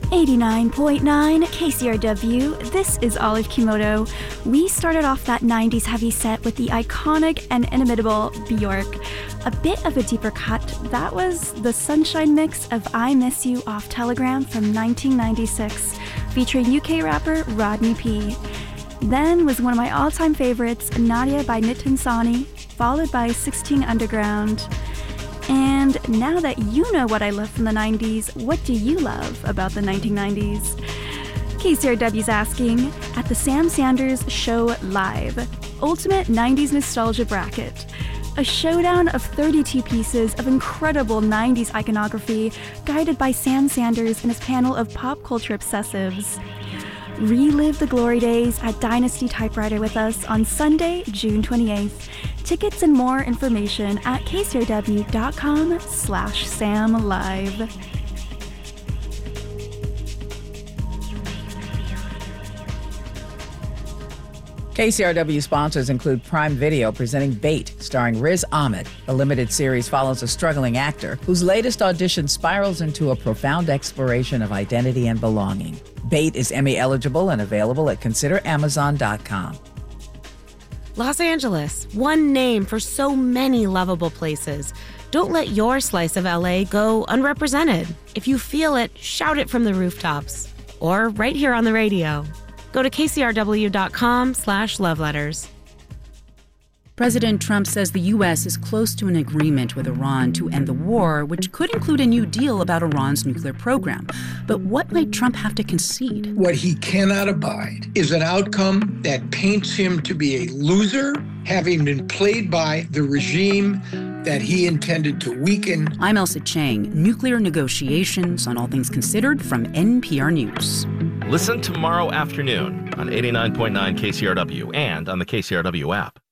89.9 KCRW, this is Olive Kimoto. We started off that 90s heavy set with the iconic and inimitable Bjork. A bit of a deeper cut, that was the Sunshine mix of I Miss You off Telegram from 1996, featuring UK rapper Rodney P. Then was one of my all-time favorites, Nadia by Nitin Sawhney, followed by 16 Underground. And now that you know what I love from the 90s, what do you love about the 1990s? KCRW's asking, at the Sam Sanders Show Live, Ultimate 90s Nostalgia Bracket. A showdown of 32 pieces of incredible 90s iconography guided by Sam Sanders and his panel of pop culture obsessives. Relive the glory days at Dynasty Typewriter with us on Sunday, June 28th. Tickets and more information at kcrw.com/samlive. KCRW sponsors include Prime Video presenting Bait, starring Riz Ahmed. The limited series follows a struggling actor whose latest audition spirals into a profound exploration of identity and belonging. Bait is Emmy eligible and available at consideramazon.com. Los Angeles, one name for so many lovable places. Don't let your slice of LA go unrepresented. If you feel it, shout it from the rooftops. Or right here on the radio. Go to kcrw.com/loveletters. President Trump says the U.S. is close to an agreement with Iran to end the war, which could include a new deal about Iran's nuclear program. But what might Trump have to concede? What he cannot abide is an outcome that paints him to be a loser, having been played by the regime that he intended to weaken. I'm Elsa Chang. Nuclear negotiations on All Things Considered from NPR News. Listen tomorrow afternoon on 89.9 KCRW and on the KCRW app.